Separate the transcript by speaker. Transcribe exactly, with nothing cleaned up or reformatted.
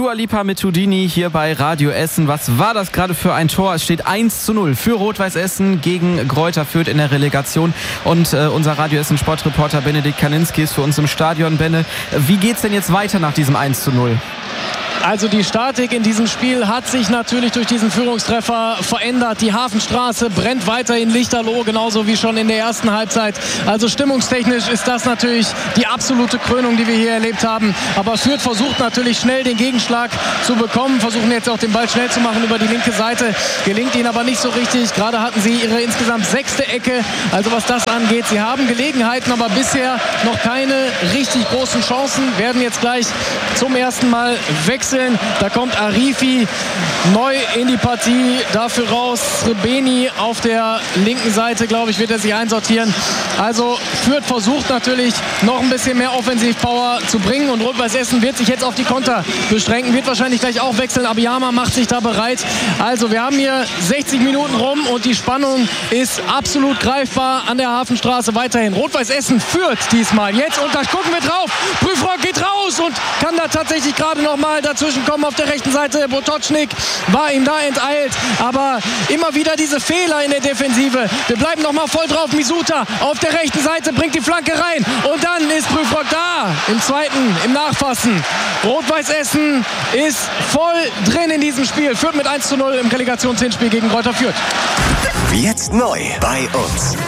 Speaker 1: Dua Lipa mit Houdini hier bei Radio Essen. Was war das gerade für ein Tor? Es steht eins zu null für Rot-Weiß Essen gegen Greuther Fürth in der Relegation. Und äh, unser Radio Essen Sportreporter Benedikt Kaninski ist für uns im Stadion. Benne, wie geht's denn jetzt weiter nach diesem eins zu null?
Speaker 2: Also die Statik in diesem Spiel hat sich natürlich durch diesen Führungstreffer verändert. Die Hafenstraße brennt weiterhin lichterloh, genauso wie schon in der ersten Halbzeit. Also stimmungstechnisch ist das natürlich die absolute Krönung, die wir hier erlebt haben. Aber Fürth versucht natürlich schnell den Gegenschlag zu bekommen, versuchen jetzt auch den Ball schnell zu machen über die linke Seite. Gelingt ihnen aber nicht so richtig. Gerade hatten sie ihre insgesamt sechste Ecke. Also was das angeht, sie haben Gelegenheiten, aber bisher noch keine richtig großen Chancen. Werden jetzt gleich zum ersten Mal wechseln. Da kommt Arifi neu in die Partie, dafür raus Srebeni auf der linken Seite, glaube ich, wird er sich einsortieren. Also Fürth versucht natürlich noch ein bisschen mehr Offensivpower zu bringen und Rot-Weiß Essen wird sich jetzt auf die Konter beschränken, wird wahrscheinlich gleich auch wechseln, Abiyama macht sich da bereit. Also wir haben hier sechzig Minuten rum und die Spannung ist absolut greifbar an der Hafenstraße weiterhin. Rot-Weiß Essen führt diesmal jetzt und da gucken wir drauf. Prüfrock geht raus und kann da tatsächlich gerade noch mal dazwischen kommen auf der rechten Seite. Botocznik war ihm da enteilt, aber immer wieder diese Fehler in der Defensive. Wir bleiben noch mal voll drauf. Misuta auf der rechten Seite bringt die Flanke rein und dann ist Prüfrock da im zweiten, im Nachfassen. Rot-Weiß Essen ist voll drin in diesem Spiel. Führt mit eins zu null im Relegationshinspiel gegen Greuther Fürth.
Speaker 3: Jetzt neu bei uns.